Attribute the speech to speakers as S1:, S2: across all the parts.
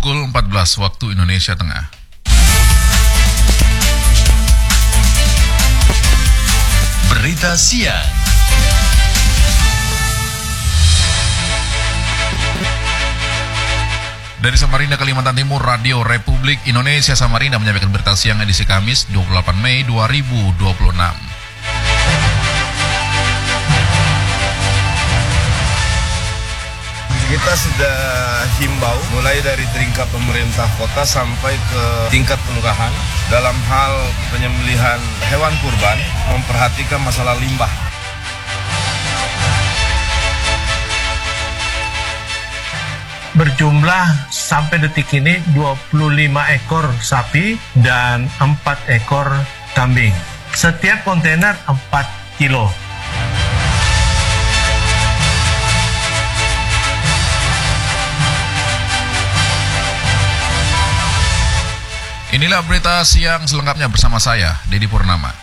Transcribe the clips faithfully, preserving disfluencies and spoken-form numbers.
S1: Pukul empat belas waktu Indonesia Tengah.
S2: Berita siang.
S1: Dari Samarinda, Kalimantan Timur, Radio Republik Indonesia Samarinda menyampaikan berita siang edisi Kamis dua puluh delapan Mei dua ribu dua puluh enam.
S3: Kita sudah himbau mulai dari tingkat pemerintah kota sampai ke tingkat kelurahan dalam hal penyembelihan hewan kurban memperhatikan masalah limbah.
S4: Berjumlah sampai detik ini dua puluh lima ekor sapi dan empat ekor kambing. Setiap kontainer empat kilo.
S1: Inilah berita siang selengkapnya bersama saya, Dedi Purnama.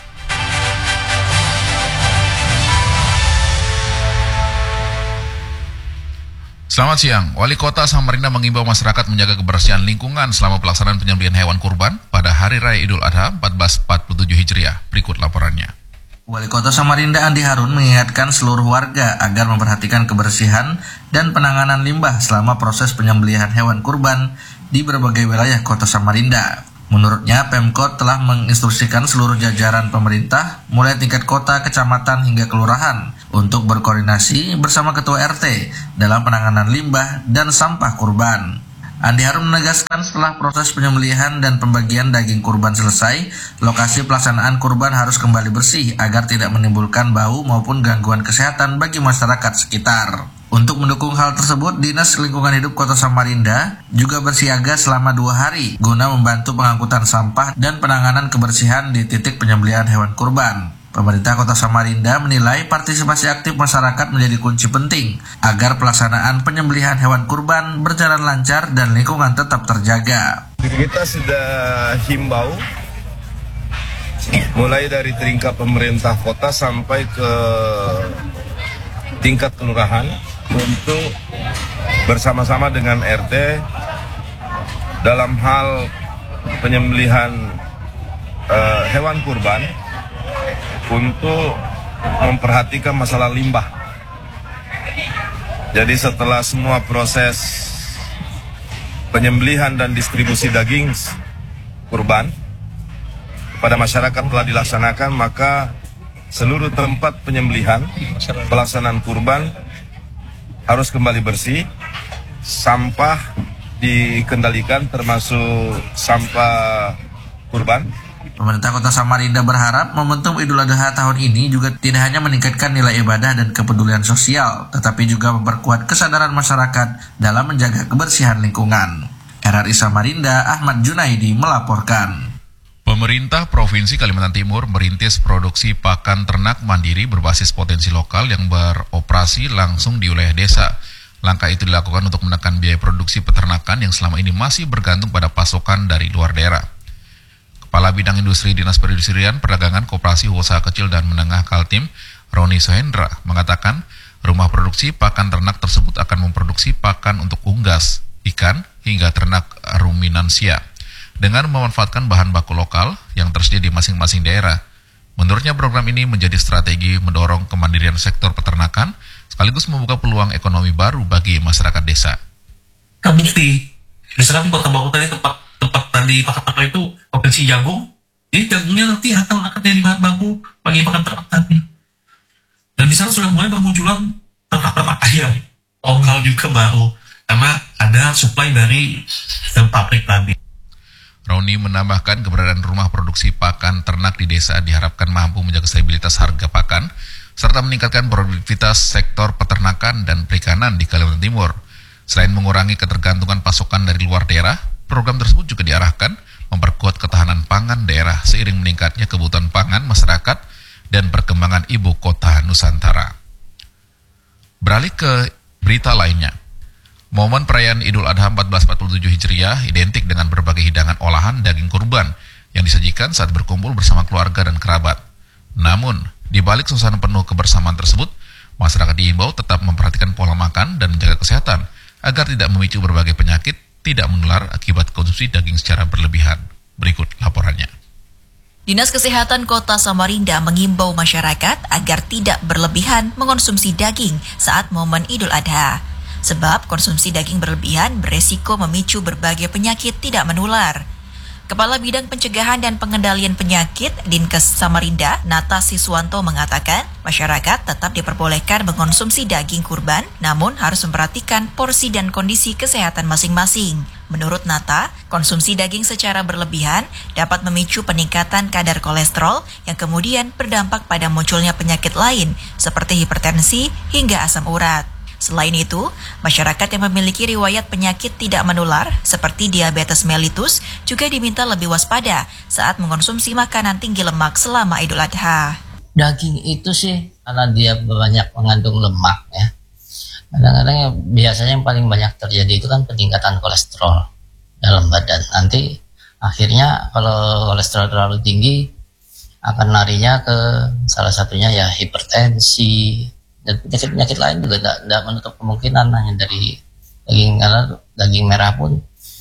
S1: Selamat siang. Wali Kota Samarinda mengimbau masyarakat menjaga kebersihan lingkungan selama pelaksanaan penyembelihan hewan kurban pada Hari Raya Idul Adha seribu empat ratus empat puluh tujuh Hijriah. Berikut laporannya.
S5: Wali Kota Samarinda Andi Harun mengingatkan seluruh warga agar memperhatikan kebersihan dan penanganan limbah selama proses penyembelihan hewan kurban di berbagai wilayah Kota Samarinda. Menurutnya, Pemkot telah menginstruksikan seluruh jajaran pemerintah, mulai tingkat kota, kecamatan, hingga kelurahan, untuk berkoordinasi bersama Ketua R T dalam penanganan limbah dan sampah kurban. Andi Harun menegaskan setelah proses penyembelihan dan pembagian daging kurban selesai, lokasi pelaksanaan kurban harus kembali bersih agar tidak menimbulkan bau maupun gangguan kesehatan bagi masyarakat sekitar. Untuk mendukung hal tersebut, Dinas Lingkungan Hidup Kota Samarinda juga bersiaga selama dua hari guna membantu pengangkutan sampah dan penanganan kebersihan di titik penyembelihan hewan kurban. Pemerintah Kota Samarinda menilai partisipasi aktif masyarakat menjadi kunci penting agar pelaksanaan penyembelihan hewan kurban berjalan lancar dan lingkungan tetap terjaga.
S3: Kita sudah himbau mulai dari tingkat pemerintah kota sampai ke tingkat kelurahan untuk bersama-sama dengan R T dalam hal penyembelihan uh, hewan kurban untuk memperhatikan masalah limbah. Jadi setelah semua proses penyembelihan dan distribusi daging kurban kepada masyarakat telah dilaksanakan, maka seluruh tempat penyembelihan pelaksanaan kurban harus kembali bersih, sampah dikendalikan termasuk sampah kurban.
S5: Pemerintah Kota Samarinda berharap momentum Idul Adha tahun ini juga tidak hanya meningkatkan nilai ibadah dan kepedulian sosial, tetapi juga memperkuat kesadaran masyarakat dalam menjaga kebersihan lingkungan. R R I Samarinda, Ahmad Junaidi melaporkan.
S1: Pemerintah Provinsi Kalimantan Timur merintis produksi pakan ternak mandiri berbasis potensi lokal yang beroperasi langsung di wilayah desa. Langkah itu dilakukan untuk menekan biaya produksi peternakan yang selama ini masih bergantung pada pasokan dari luar daerah. Kepala Bidang Industri Dinas Perindustrian, Perdagangan, Koperasi, Usaha Kecil dan Menengah Kaltim, Roni Sohendra, mengatakan rumah produksi pakan ternak tersebut akan memproduksi pakan untuk unggas, ikan, hingga ternak ruminansia dengan memanfaatkan bahan baku lokal yang tersedia di masing-masing daerah. Menurutnya program ini menjadi strategi mendorong kemandirian sektor peternakan sekaligus membuka peluang ekonomi baru bagi masyarakat desa.
S6: Terbukti, misalkan Kota Baku tadi tempat tempat tadi pakan ternak itu potensi jagung, jadi jagungnya nanti akan akan jadi bahan baku bagi pakan ternak tadi. Dan di sana sudah mulai bermunculan ternak-ternak ayam, lokal juga baru, karena ada supply dari pabrik tadi.
S1: Roni menambahkan keberadaan rumah produksi pakan ternak di desa diharapkan mampu menjaga stabilitas harga pakan, serta meningkatkan produktivitas sektor peternakan dan perikanan di Kalimantan Timur. Selain mengurangi ketergantungan pasokan dari luar daerah, program tersebut juga diarahkan memperkuat ketahanan pangan daerah seiring meningkatnya kebutuhan pangan masyarakat dan perkembangan ibu kota Nusantara. Beralih ke berita lainnya. Momen perayaan Idul Adha seribu empat ratus empat puluh tujuh Hijriah identik dengan berbagai hidangan olahan daging kurban yang disajikan saat berkumpul bersama keluarga dan kerabat. Namun, di balik suasana penuh kebersamaan tersebut, masyarakat diimbau tetap memperhatikan pola makan dan menjaga kesehatan agar tidak memicu berbagai penyakit tidak menular akibat konsumsi daging secara berlebihan. Berikut laporannya.
S7: Dinas Kesehatan Kota Samarinda mengimbau masyarakat agar tidak berlebihan mengonsumsi daging saat momen Idul Adha. Sebab konsumsi daging berlebihan beresiko memicu berbagai penyakit tidak menular. Kepala Bidang Pencegahan dan Pengendalian Penyakit Dinkes Samarinda, Nata Siswanto mengatakan, masyarakat tetap diperbolehkan mengonsumsi daging kurban, namun harus memperhatikan porsi dan kondisi kesehatan masing-masing. Menurut Nata, konsumsi daging secara berlebihan dapat memicu peningkatan kadar kolesterol yang kemudian berdampak pada munculnya penyakit lain seperti hipertensi hingga asam urat. Selain itu, masyarakat yang memiliki riwayat penyakit tidak menular seperti diabetes mellitus juga diminta lebih waspada saat mengonsumsi makanan tinggi lemak selama Idul Adha.
S8: Daging itu sih karena dia banyak mengandung lemak ya. Kadang-kadang ya, biasanya yang paling banyak terjadi itu kan peningkatan kolesterol dalam badan. Nanti akhirnya kalau kolesterol terlalu tinggi akan larinya ke salah satunya ya hipertensi. Dan penyakit-penyakit lain juga tidak menutup kemungkinan hanya dari daging, karena daging merah pun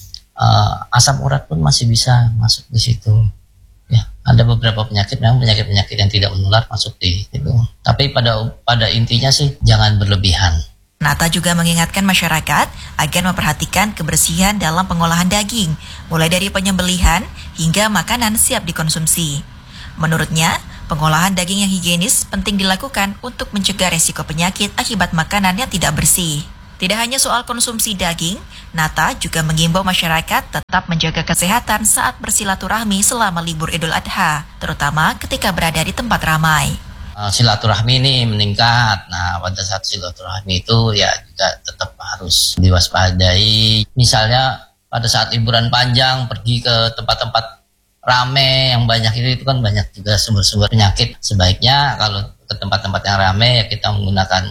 S8: uh, asam urat pun masih bisa masuk di situ. Ya, ada beberapa penyakit memang penyakit-penyakit yang tidak menular masuk di situ. Tapi pada pada intinya sih jangan berlebihan.
S7: Nata juga mengingatkan masyarakat agar memperhatikan kebersihan dalam pengolahan daging, mulai dari penyembelihan hingga makanan siap dikonsumsi. Menurutnya, pengolahan daging yang higienis penting dilakukan untuk mencegah resiko penyakit akibat makanan yang tidak bersih. Tidak hanya soal konsumsi daging, Nata juga mengimbau masyarakat tetap menjaga kesehatan saat bersilaturahmi selama libur Idul Adha, terutama ketika berada di tempat ramai.
S8: Silaturahmi ini meningkat. Nah, pada saat silaturahmi itu ya juga tetap harus diwaspadai. Misalnya pada saat liburan panjang pergi ke tempat-tempat rame yang banyak itu, itu kan banyak juga sumber-sumber penyakit. Sebaiknya kalau ke tempat-tempat yang rame ya kita menggunakan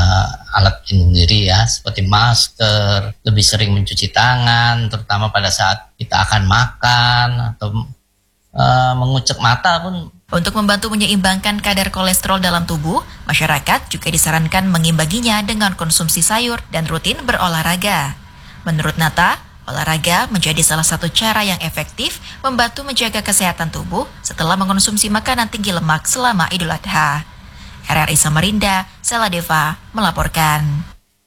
S8: uh, alat pelindung diri ya, seperti masker, lebih sering mencuci tangan, terutama pada saat kita akan makan atau uh, mengucek mata pun.
S7: Untuk membantu menyeimbangkan kadar kolesterol dalam tubuh, masyarakat juga disarankan mengimbanginya dengan konsumsi sayur dan rutin berolahraga. Menurut Nata, olahraga menjadi salah satu cara yang efektif membantu menjaga kesehatan tubuh setelah mengonsumsi makanan tinggi lemak selama Idul Adha. R R I Samarinda, Sela Deva melaporkan.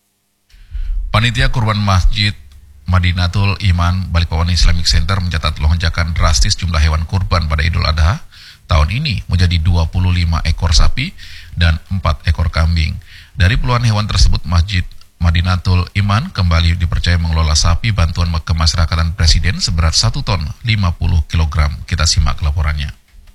S1: Panitia Kurban Masjid Madinatul Iman Balikpapan Islamic Center mencatat lonjakan drastis jumlah hewan kurban pada Idul Adha tahun ini menjadi dua puluh lima ekor sapi dan empat ekor kambing. Dari puluhan hewan tersebut, Masjid Madinatul Iman kembali dipercaya mengelola sapi bantuan kemasyarakatan Presiden seberat satu ton lima puluh kilogram. Kita simak laporannya.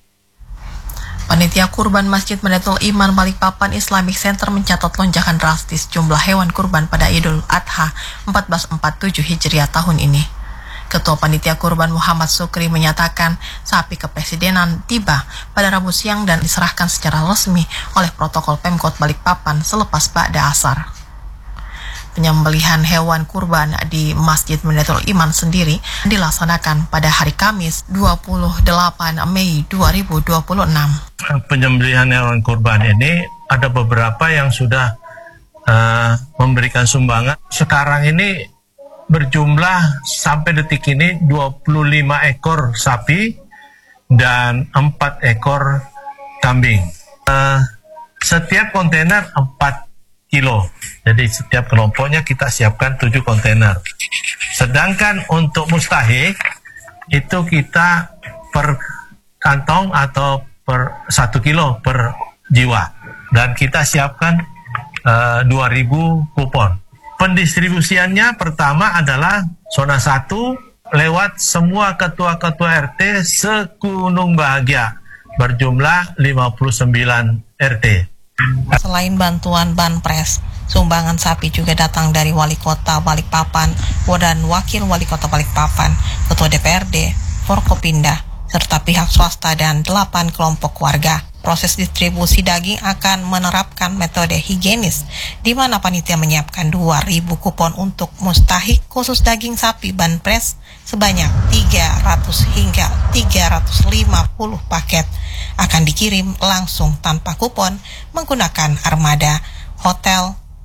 S9: Panitia Kurban Masjid Madinatul Iman Balikpapan Islamic Center mencatat lonjakan drastis jumlah hewan kurban pada Idul Adha seribu empat ratus empat puluh tujuh Hijriah tahun ini. Ketua Panitia Kurban Muhammad Sukri menyatakan sapi kepresidenan tiba pada Rabu siang dan diserahkan secara resmi oleh protokol Pemkot Balikpapan selepas ba'da asar. Penyembelihan hewan kurban di Masjid Madinatul Iman sendiri dilaksanakan pada hari Kamis dua puluh delapan Mei dua ribu dua puluh enam.
S4: Penyembelihan hewan kurban ini ada beberapa yang sudah uh, memberikan sumbangan. Sekarang ini berjumlah sampai detik ini dua puluh lima ekor sapi dan empat ekor kambing. Uh, setiap kontainer empat kilo. Jadi setiap kelompoknya kita siapkan tujuh kontainer. Sedangkan untuk mustahik itu kita per kantong atau per satu kilo per jiwa. Dan kita siapkan uh, dua ribu kupon. Pendistribusiannya pertama adalah zona satu lewat semua ketua-ketua R T se-Gunung Bahagia berjumlah lima puluh sembilan R T.
S9: Selain bantuan banpres, sumbangan sapi juga datang dari Wali Kota Balikpapan dan Wakil Wali Kota Balikpapan, Ketua D P R D, Forkopinda, serta pihak swasta dan delapan kelompok warga. Proses distribusi daging akan menerapkan metode higienis, di mana panitia menyiapkan dua ribu kupon untuk mustahik khusus daging sapi banpres sebanyak tiga ratus hingga tiga ratus lima puluh paket akan dikirim langsung tanpa kupon menggunakan armada hotel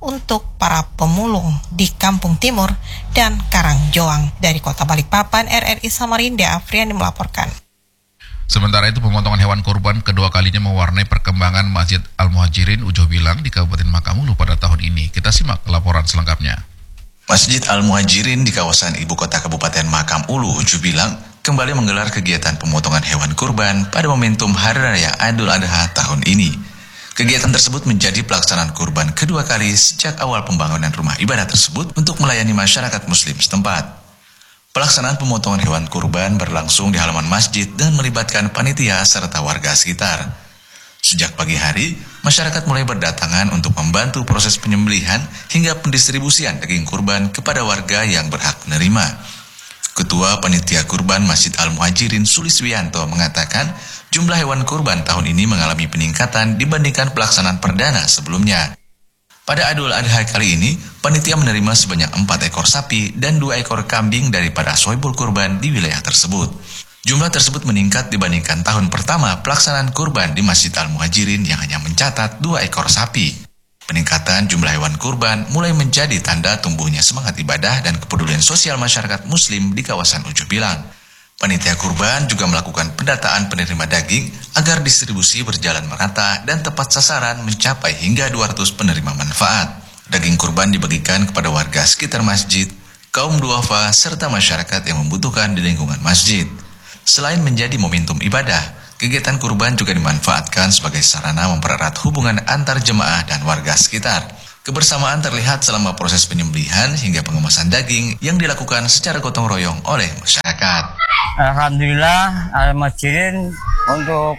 S9: untuk para pemulung di Kampung Timur dan Karangjoang. Dari Kota Balikpapan, R R I Samarinda, Afriani melaporkan.
S1: Sementara itu, pemotongan hewan kurban kedua kalinya mewarnai perkembangan Masjid Al-Muhajirin Ujo Bilang di Kabupaten Makamulu pada tahun ini. Kita simak laporan selengkapnya.
S10: Masjid Al-Muhajirin di kawasan ibu kota Kabupaten Makam Ulu, Ujo Bilang, kembali menggelar kegiatan pemotongan hewan kurban pada momentum Hari Raya Idul Adha tahun ini. Kegiatan tersebut menjadi pelaksanaan kurban kedua kali sejak awal pembangunan rumah ibadah tersebut untuk melayani masyarakat muslim setempat. Pelaksanaan pemotongan hewan kurban berlangsung di halaman masjid dan melibatkan panitia serta warga sekitar. Sejak pagi hari, masyarakat mulai berdatangan untuk membantu proses penyembelihan hingga pendistribusian daging kurban kepada warga yang berhak menerima. Ketua Panitia Kurban Masjid Al-Muhajirin Suliswianto mengatakan jumlah hewan kurban tahun ini mengalami peningkatan dibandingkan pelaksanaan perdana sebelumnya. Pada Idul Adha kali ini, panitia menerima sebanyak empat ekor sapi dan dua ekor kambing dari para sohibul kurban di wilayah tersebut. Jumlah tersebut meningkat dibandingkan tahun pertama pelaksanaan kurban di Masjid Al-Muhajirin yang hanya mencatat dua ekor sapi. Peningkatan jumlah hewan kurban mulai menjadi tanda tumbuhnya semangat ibadah dan kepedulian sosial masyarakat muslim di kawasan Ujo Bilang. Panitia kurban juga melakukan pendataan penerima daging agar distribusi berjalan merata dan tepat sasaran mencapai hingga dua ratus penerima manfaat. Daging kurban dibagikan kepada warga sekitar masjid, kaum duafa, serta masyarakat yang membutuhkan di lingkungan masjid. Selain menjadi momentum ibadah, kegiatan kurban juga dimanfaatkan sebagai sarana mempererat hubungan antar jemaah dan warga sekitar. Kebersamaan terlihat selama proses penyembelihan hingga pengemasan daging yang dilakukan secara gotong royong oleh masyarakat.
S11: Alhamdulillah, Al-Muhajirin untuk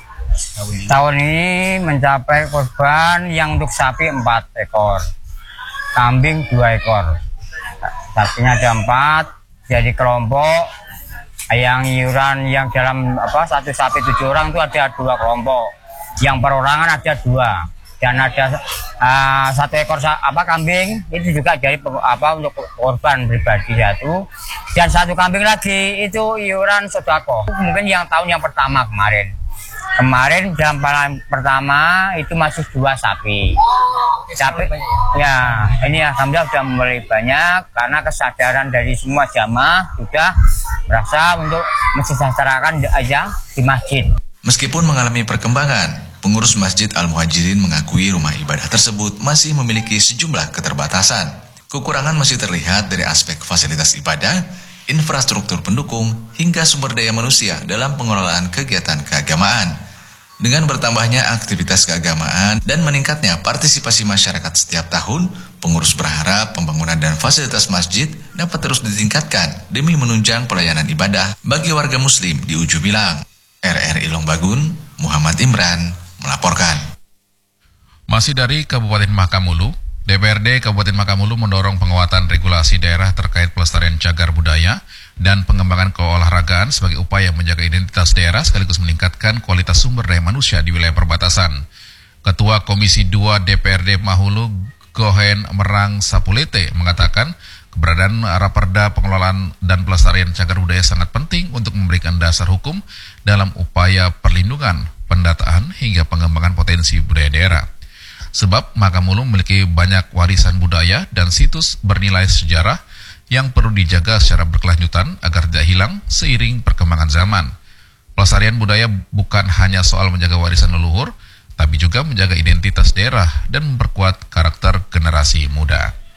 S11: tahun ini mencapai kurban yang untuk sapi empat ekor, kambing dua ekor. Sapinya ada empat, jadi kelompok. Yang iuran yang dalam apa satu sapi tujuh orang itu ada dua kelompok, yang perorangan ada dua. Dan ada uh, satu ekor apa kambing itu juga jadi apa untuk korban pribadi satu, dan satu kambing lagi itu iuran sodako. Mungkin yang tahun yang pertama kemarin kemarin jam pertama itu masih dua sapi. Sapi ya ini alhamdulillah sudah mulai banyak karena kesadaran dari semua jamaah sudah merasa untuk mensejahterakan aja di masjid.
S10: Meskipun mengalami perkembangan, pengurus Masjid Al-Muhajirin mengakui rumah ibadah tersebut masih memiliki sejumlah keterbatasan. Kekurangan masih terlihat dari aspek fasilitas ibadah, infrastruktur pendukung, hingga sumber daya manusia dalam pengelolaan kegiatan keagamaan. Dengan bertambahnya aktivitas keagamaan dan meningkatnya partisipasi masyarakat setiap tahun, pengurus berharap pembangunan dan fasilitas masjid dapat terus ditingkatkan demi menunjang pelayanan ibadah bagi warga muslim di Ujo Bilang. R R I Longbagun, Muhammad Imran melaporkan.
S1: Masih dari Kabupaten Makamulu, D P R D Kabupaten Makamulu mendorong penguatan regulasi daerah terkait pelestarian cagar budaya dan pengembangan keolahragaan sebagai upaya menjaga identitas daerah sekaligus meningkatkan kualitas sumber daya manusia di wilayah perbatasan. Ketua Komisi dua D P R D Mahulu, Gohen Merang Sapulete, mengatakan keberadaan Raperda Pengelolaan dan Pelestarian Cagar Budaya sangat penting untuk memberikan dasar hukum dalam upaya perlindungan, pendataan, hingga pengembangan potensi budaya daerah. Sebab Makamulu memiliki banyak warisan budaya dan situs bernilai sejarah yang perlu dijaga secara berkelanjutan agar tidak hilang seiring perkembangan zaman. Pelestarian budaya bukan hanya soal menjaga warisan leluhur, tapi juga menjaga identitas daerah dan memperkuat karakter generasi muda.